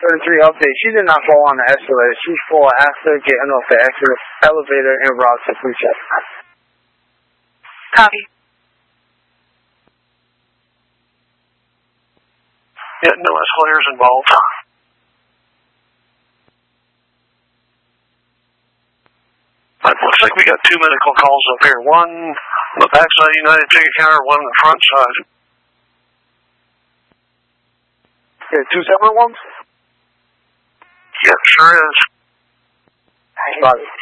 33 update. She did not fall on the escalator. She fell after getting off the elevator and route to police check. Copy. Yeah, no escalators involved. It looks like we got 2 medical calls up here. One on the backside of United ticket counter, one on the front side. Yeah, 2 separate ones? Yep, sure is. Got it.